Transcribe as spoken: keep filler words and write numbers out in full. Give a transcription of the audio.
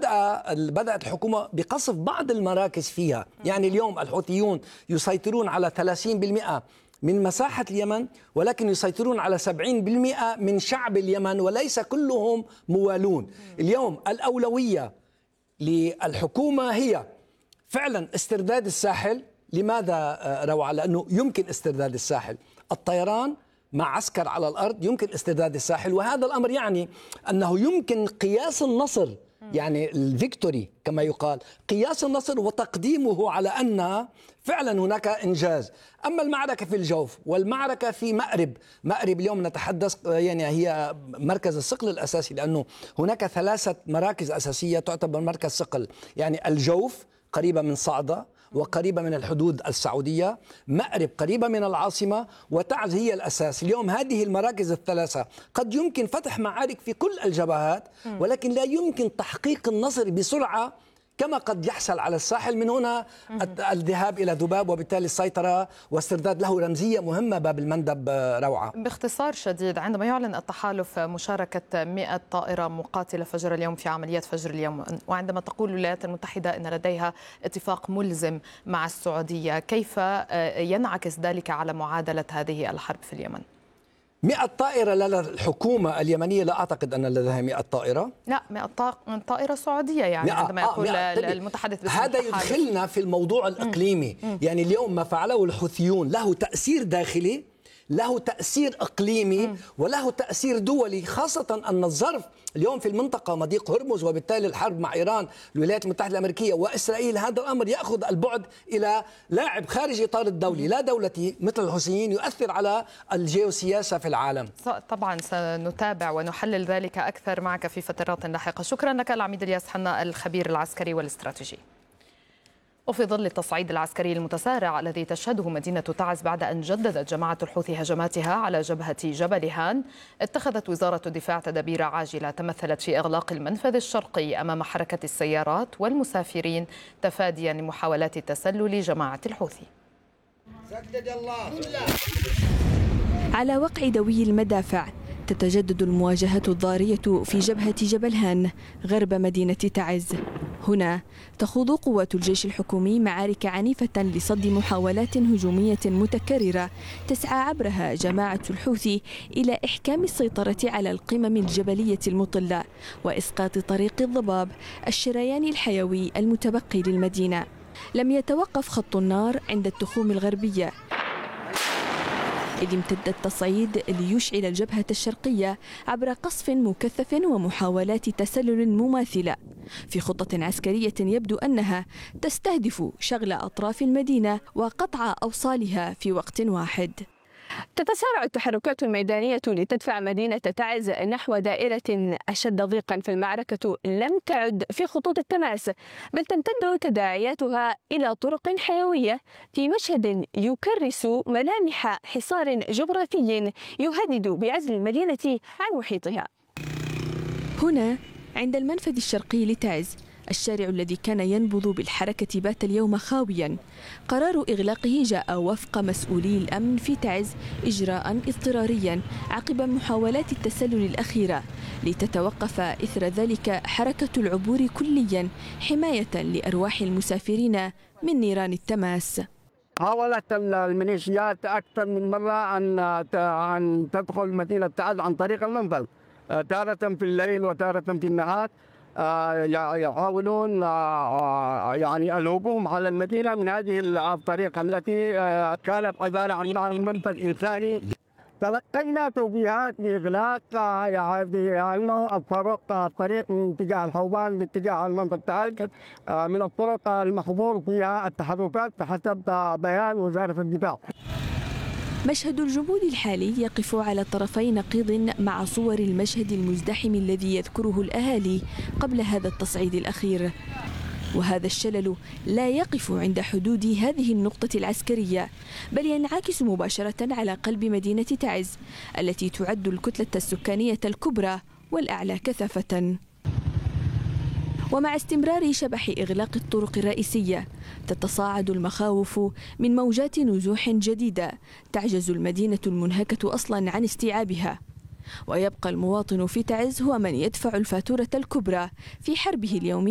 بدأ بدأت الحكومة بقصف بعض المراكز فيها. يعني اليوم الحوثيون يسيطرون على ثلاثين بالمئة من مساحة اليمن، ولكن يسيطرون على سبعين بالمئة من شعب اليمن، وليس كلهم موالون. اليوم الأولوية للحكومة هي فعلا استرداد الساحل. لماذا روعة؟ لأنه يمكن استرداد الساحل. الطيران مع عسكر على الأرض يمكن استرداد الساحل، وهذا الأمر يعني أنه يمكن قياس النصر، يعني الفيكتوري كما يقال، قياس النصر وتقديمه على أن فعلا هناك إنجاز. أما المعركة في الجوف والمعركة في مأرب، مأرب اليوم نتحدث يعني هي مركز الصقل الأساسي، لأنه هناك ثلاثة مراكز أساسية تعتبر مركز صقل. يعني الجوف قريبة من صعدة وقريبة من الحدود السعودية، مأرب قريبة من العاصمة، وتعز هي الأساس. اليوم هذه المراكز الثلاثة قد يمكن فتح معارك في كل الجبهات، ولكن لا يمكن تحقيق النصر بسرعة كما قد يحصل على الساحل. من هنا الذهاب إلى ذباب، وبالتالي السيطرة واسترداد له رمزية مهمة باب المندب. روعة. باختصار شديد، عندما يعلن التحالف مشاركة مئة طائرة مقاتلة فجر اليوم في عمليات فجر اليوم، وعندما تقول الولايات المتحدة أن لديها اتفاق ملزم مع السعودية، كيف ينعكس ذلك على معادلة هذه الحرب في اليمن؟ مئة طائرة للحكومة اليمنية، لا أعتقد أن لديها مئة طائرة. لا، مئة طائرة سعودية. يعني عندما يقول آه المتحدث باسم هذا يدخلنا في الموضوع الإقليمي. م. يعني اليوم ما فعله الحوثيون له تأثير داخلي، له تأثير إقليمي، م. وله تأثير دولي، خاصة أن الظرف اليوم في المنطقة مضيق هرمز، وبالتالي الحرب مع إيران، الولايات المتحدة الأمريكية وإسرائيل، هذا الأمر يأخذ البعد إلى لاعب خارج إطار الدولي لا دولتي مثل الحوثيين، يؤثر على الجيوسياسة في العالم. طبعا سنتابع ونحلل ذلك أكثر معك في فترات لاحقة. شكرا لك العميد الياس حنا، الخبير العسكري والاستراتيجي. وفي ظل التصعيد العسكري المتسارع الذي تشهده مدينة تعز بعد أن جددت جماعة الحوثي هجماتها على جبهة جبل هان، اتخذت وزارة الدفاع تدابير عاجلة تمثلت في إغلاق المنفذ الشرقي أمام حركة السيارات والمسافرين تفاديا لمحاولات تسلل جماعة الحوثي. على وقع دوي المدافع تتجدد المواجهات الضارية في جبهة جبل هان غرب مدينة تعز. هنا تخوض قوات الجيش الحكومي معارك عنيفة لصد محاولات هجومية متكررة تسعى عبرها جماعة الحوثي إلى إحكام السيطرة على القمم الجبلية المطلة وإسقاط طريق الضباب، الشريان الحيوي المتبقي للمدينة. لم يتوقف خط النار عند التخوم الغربية، إذ امتد التصعيد ليشعل الجبهة الشرقية عبر قصف مكثف ومحاولات تسلل مماثلة في خطة عسكرية يبدو أنها تستهدف شغل أطراف المدينة وقطع أوصالها في وقت واحد. تتسارع التحركات الميدانية لتدفع مدينة تعز نحو دائرة أشد ضيقا، في المعركة لم تعد في خطوط التماس، بل تمتد تداعياتها إلى طرق حيوية في مشهد يكرس ملامح حصار جغرافي يهدد بعزل المدينة عن محيطها. هنا عند المنفذ الشرقي لتعز، الشارع الذي كان ينبض بالحركة بات اليوم خاويا. قرار إغلاقه جاء وفق مسؤولي الأمن في تعز إجراء اضطراريا عقب محاولات التسلل الأخيرة، لتتوقف إثر ذلك حركة العبور كليا حماية لأرواح المسافرين من نيران التماس. حاولت الميليشيات أكثر من مرة أن أن تدخل مدينة تعز عن طريق المنفذ، تارة في الليل وتارة في النهار. يحاولون يعني الهجوم على المدينة من هذه الطريقة التي كانت عبارة عن منفذ إنساني. تلقينا توجيهات بإغلاق يعني الطرق الطريق من اتجاه الحوبان باتجاه المنفذ تعز من الطرق المحظور فيها التحركات بحسب بيان وزارة الدفاع. مشهد الجمود الحالي يقف على طرفي نقيض مع صور المشهد المزدحم الذي يذكره الأهالي قبل هذا التصعيد الأخير. وهذا الشلل لا يقف عند حدود هذه النقطة العسكرية، بل ينعكس مباشرة على قلب مدينة تعز التي تعد الكتلة السكانية الكبرى والأعلى كثافة. ومع استمرار شبح إغلاق الطرق الرئيسية تتصاعد المخاوف من موجات نزوح جديدة تعجز المدينة المنهكة أصلا عن استيعابها، ويبقى المواطن في تعز هو من يدفع الفاتورة الكبرى في حربه اليومية